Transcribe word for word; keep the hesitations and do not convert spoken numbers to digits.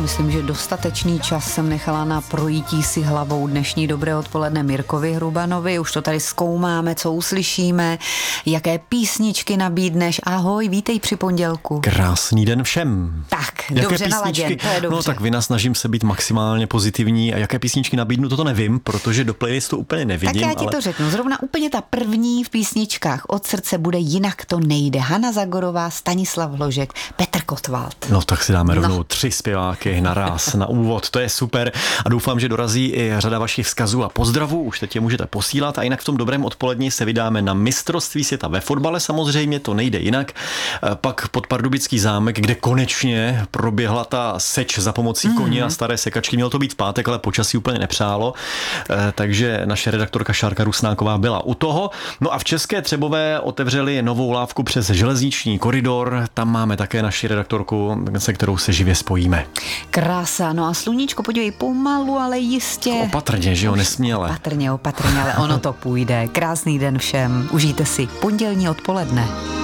myslím, že dostatečný čas jsem nechala na projítí si hlavou dnešní dobré odpoledne Mirkovi Hrubanovi. Už to tady zkoumáme, co uslyšíme, jaké písničky nabídneš. Ahoj, vítej při pondělku. Krásný den všem. Tak, jaké dobře naladěn, to je dobře. No tak vynasnažím se být maximálně pozitivní a jaké písničky nabídnu, toto nevím, protože do playlistu úplně nevidím. Tak já ti ale... to řeknu, zrovna úplně ta první v písničkách Od srdce bude Jinak to nejde. Hana Zagorová, Stanislav Hložek, Petr Kotwald. No tak si dáme rovnou no. tři zpěváky naraz na úvod, to je super a doufám, že dorazí i řada vašich vzkazů a pozdravů, už teď je můžete posílat a jinak v tom dobrém odpoledni se vydáme na mistrovství světa ve fotbale, samozřejmě to nejde jinak, pak pod Pardubický zámek, kde konečně proběhla ta seč za pomocí mm. koně a staré sekačky, mělo to být v pátek, ale počasí úplně nepřálo, takže naše redaktorka Šárka Rusnáková byla u toho. No a v České Třebové otevřeli novou lávku přes železniční koridor, tam máme také naši redaktorku, se kterou se živě spojíme. Krása, no a sluníčko, podívej, pomalu, ale jistě. Opatrně, že jo, nesměle. Opatrně, opatrně, ale ono to půjde. Krásný den všem, užijte si pondělní odpoledne.